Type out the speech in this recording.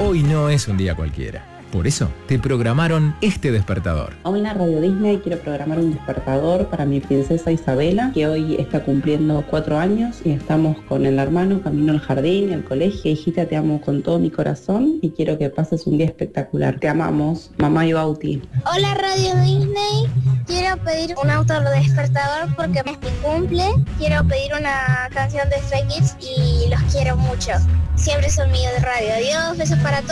Hoy no es un día cualquiera. Por eso te programaron este despertador. Hola Radio Disney, quiero programar un despertador para mi princesa Isabela, que hoy está cumpliendo 4 años y estamos con el hermano camino al jardín, al colegio. Hijita, te amo con todo mi corazón y quiero que pases un día espectacular. Te amamos, mamá y Bauti. Hola Radio Disney, quiero pedir un auto despertador porque es mi cumple. Quiero pedir una canción de Stray Kids y los quiero mucho. Siempre son míos de radio. Adiós, besos para todos.